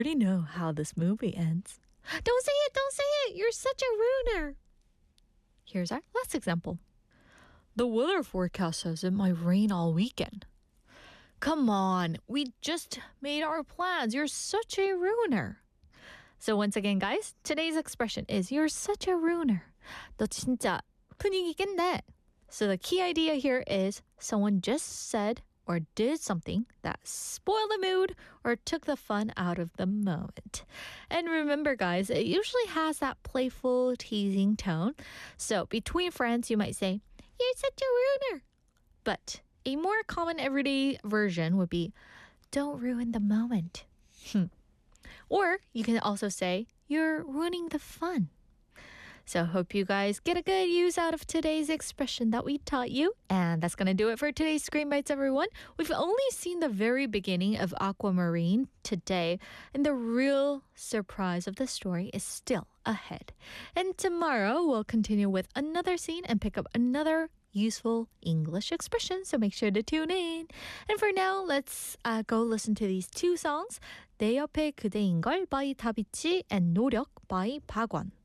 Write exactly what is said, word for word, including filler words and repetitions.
already know how this movie ends. Don't say it, don't say it. You're such a ruiner. Here's our last example. The weather forecast says it might rain all weekend. Come on, we just made our plans. You're such a ruiner. So once again, guys, today's expression is you're such a ruiner. 너 진짜 분위기 깼네. So the key idea here is someone just said or did something that spoiled the mood or took the fun out of the moment. And remember, guys, it usually has that playful, teasing tone. So between friends, you might say, you're such a ruiner. But a more common everyday version would be, don't ruin the moment. Or you can also say, you're ruining the fun. So hope you guys get a good use out of today's expression that we taught you. And that's going to do it for today's Screen Bites, everyone. We've only seen the very beginning of Aquamarine today, and the real surprise of the story is still ahead. And tomorrow we'll continue with another scene and pick up another useful English expression, so make sure to tune in. And for now, let's uh, go listen to these two songs. 내 옆에 그대인걸 by 다비치 and 노력 by 박원.